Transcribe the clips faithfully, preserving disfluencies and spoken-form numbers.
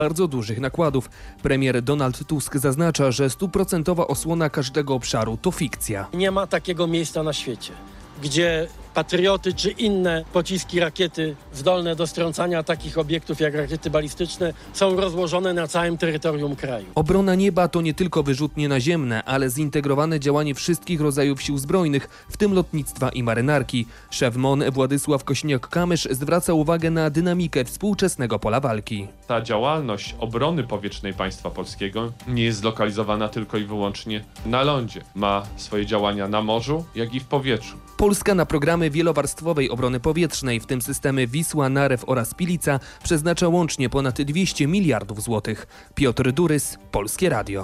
bardzo dużych nakładów. Premier Donald Tusk zaznacza, że stuprocentowa osłona każdego obszaru to fikcja. Nie ma takiego miejsca na świecie, gdzie patrioty czy inne pociski, rakiety zdolne do strącania takich obiektów jak rakiety balistyczne są rozłożone na całym terytorium kraju. Obrona nieba to nie tylko wyrzutnie naziemne, ale zintegrowane działanie wszystkich rodzajów sił zbrojnych, w tym lotnictwa i marynarki. Szef M O N Władysław Kośniak-Kamysz zwraca uwagę na dynamikę współczesnego pola walki. Ta działalność obrony powietrznej państwa polskiego nie jest zlokalizowana tylko i wyłącznie na lądzie. Ma swoje działania na morzu, jak i w powietrzu. Polska na programy wielowarstwowej obrony powietrznej, w tym systemy Wisła, Narew oraz Pilica, przeznacza łącznie ponad dwieście miliardów złotych. Piotr Durys, Polskie Radio.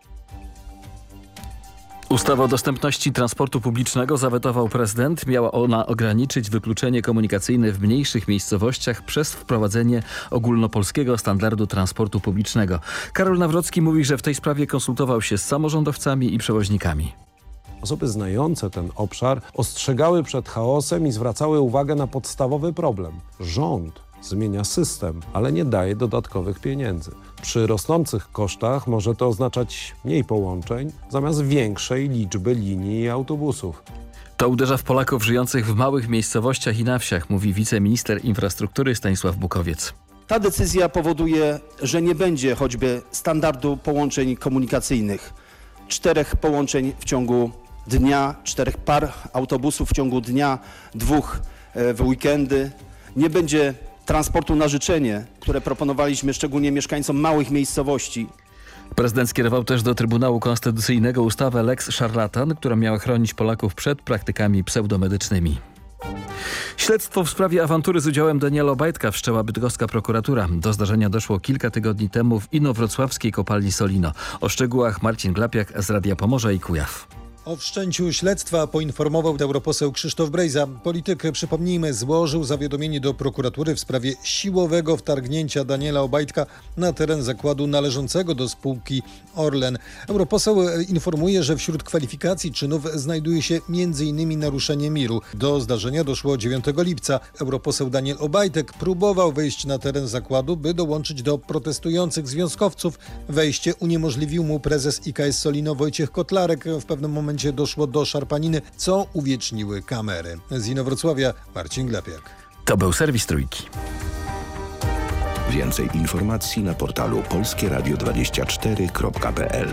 Ustawa o dostępności transportu publicznego zawetował prezydent. Miała ona ograniczyć wykluczenie komunikacyjne w mniejszych miejscowościach przez wprowadzenie ogólnopolskiego standardu transportu publicznego. Karol Nawrocki mówi, że w tej sprawie konsultował się z samorządowcami i przewoźnikami. Osoby znające ten obszar ostrzegały przed chaosem i zwracały uwagę na podstawowy problem. Rząd zmienia system, ale nie daje dodatkowych pieniędzy. Przy rosnących kosztach może to oznaczać mniej połączeń zamiast większej liczby linii i autobusów. To uderza w Polaków żyjących w małych miejscowościach i na wsiach, mówi wiceminister infrastruktury Stanisław Bukowiec. Ta decyzja powoduje, że nie będzie choćby standardu połączeń komunikacyjnych. Czterech połączeń w ciągu dnia, czterech par autobusów w ciągu dnia, dwóch w weekendy. Nie będzie transportu na życzenie, które proponowaliśmy szczególnie mieszkańcom małych miejscowości. Prezydent skierował też do Trybunału Konstytucyjnego ustawę Lex Szarlatan, która miała chronić Polaków przed praktykami pseudomedycznymi. Śledztwo w sprawie awantury z udziałem Daniela Obajtka wszczęła bydgoska prokuratura. Do zdarzenia doszło kilka tygodni temu w inowrocławskiej kopalni Solino. O szczegółach Marcin Glapiak z Radia Pomorza i Kujaw. O wszczęciu śledztwa poinformował europoseł Krzysztof Brejza. Polityk, przypomnijmy, złożył zawiadomienie do prokuratury w sprawie siłowego wtargnięcia Daniela Obajtka na teren zakładu należącego do spółki Orlen. Europoseł informuje, że wśród kwalifikacji czynów znajduje się między innymi naruszenie miru. Do zdarzenia doszło dziewiątego lipca. Europoseł Daniel Obajtek próbował wejść na teren zakładu, by dołączyć do protestujących związkowców. Wejście uniemożliwił mu prezes I K S Solino Wojciech Kotlarek. W pewnym momencie doszło do szarpaniny, co uwieczniły kamery. Z Inowrocławia Marcin Glapiak. To był serwis Trójki. Więcej informacji na portalu polskie radio dwadzieścia cztery kropka p l.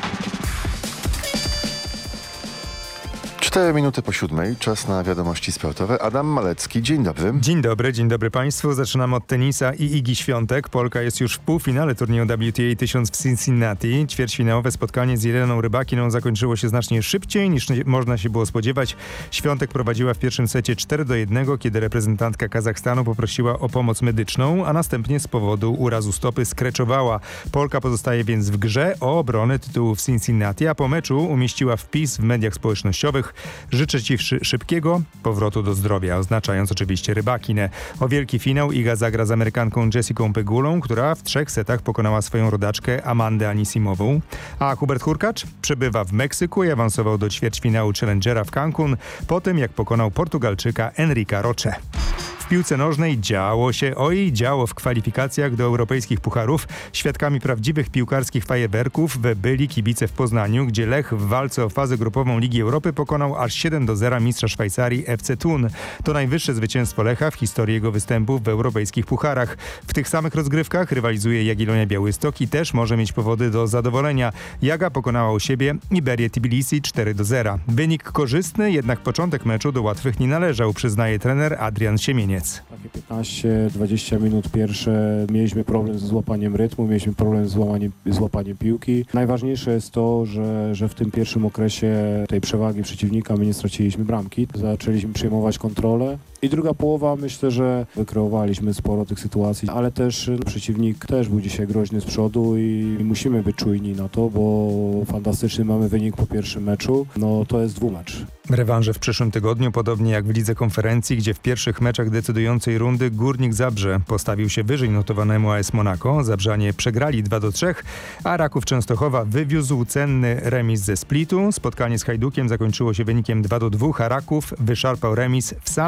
Cztery minuty po siódmej, czas na wiadomości sportowe. Adam Malecki, dzień dobry. Dzień dobry, dzień dobry Państwu. Zaczynamy od tenisa i Igi Świątek. Polka jest już w półfinale turnieju W T A tysiąc w Cincinnati. Ćwierćfinałowe spotkanie z Jeleną Rybakiną zakończyło się znacznie szybciej niż można się było spodziewać. Świątek prowadziła w pierwszym secie cztery do jednego, kiedy reprezentantka Kazachstanu poprosiła o pomoc medyczną, a następnie z powodu urazu stopy skreczowała. Polka pozostaje więc w grze o obronę tytułu w Cincinnati, a po meczu umieściła wpis w mediach społecznościowych: życzę Ci szybkiego powrotu do zdrowia, oznaczając oczywiście Rybakinę. O wielki finał Iga zagra z Amerykanką Jessicą Pegulą, która w trzech setach pokonała swoją rodaczkę Amandę Anisimową. A Hubert Hurkacz przebywa w Meksyku i awansował do ćwierćfinału Challengera w Cancun po tym, jak pokonał Portugalczyka Enrica Roche. W piłce nożnej działo się, oj, działo w kwalifikacjach do europejskich pucharów. Świadkami prawdziwych piłkarskich fajerwerków byli kibice w Poznaniu, gdzie Lech w walce o fazę grupową Ligi Europy pokonał aż siedem do zera mistrza Szwajcarii F C Thun. To najwyższe zwycięstwo Lecha w historii jego występów w europejskich pucharach. W tych samych rozgrywkach rywalizuje Jagiellonia Białystok i też może mieć powody do zadowolenia. Jaga pokonała u siebie Iberię Tbilisi cztery do zera. Wynik korzystny, jednak początek meczu do łatwych nie należał, przyznaje trener Adrian Siemieniec. Takie piętnaście dwadzieścia minut pierwsze mieliśmy problem z złapaniem rytmu, mieliśmy problem z łapaniem, z łapaniem piłki. Najważniejsze jest to, że, że w tym pierwszym okresie tej przewagi przeciwnika my nie straciliśmy bramki. Zaczęliśmy przejmować kontrolę. I druga połowa, myślę, że wykreowaliśmy sporo tych sytuacji, ale też przeciwnik też był dzisiaj groźny z przodu i musimy być czujni na to, bo fantastyczny mamy wynik po pierwszym meczu. No to jest dwumecz. Rewanże w przyszłym tygodniu, podobnie jak w Lidze Konferencji, gdzie w pierwszych meczach decydującej rundy Górnik Zabrze postawił się wyżej notowanemu A S Monaco. Zabrzanie przegrali dwa do trzech, a Raków Częstochowa wywiózł cenny remis ze Splitu. Spotkanie z Hajdukiem zakończyło się wynikiem dwa do dwóch, a Raków wyszarpał remis w samej końcu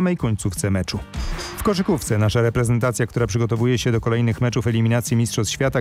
końcówce meczu. W koszykówce nasza reprezentacja, która przygotowuje się do kolejnych meczów eliminacji Mistrzostw Świata,